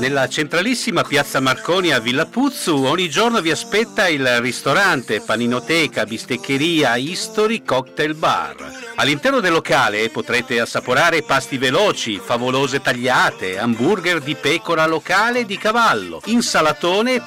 Nella centralissima piazza Marconi a Villa Puzzu ogni giorno vi aspetta il ristorante, paninoteca, bisteccheria, History Cocktail Bar. All'interno del locale potrete assaporare pasti veloci, favolose tagliate, hamburger di pecora locale e di cavallo, insalatone,